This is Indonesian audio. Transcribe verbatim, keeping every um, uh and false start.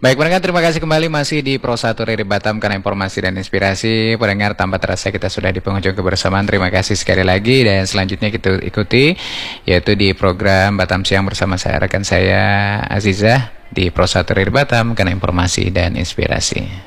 Baik pendengar, terima kasih kembali masih di Pro satu R R I Batam karena informasi dan inspirasi. Pendengar, tanpa terasa kita sudah di penghujung kebersamaan. Terima kasih sekali lagi dan selanjutnya kita ikuti yaitu di program Batam Siang bersama saya rekan saya Azizah di Pro satu R R I Batam karena informasi dan inspirasi.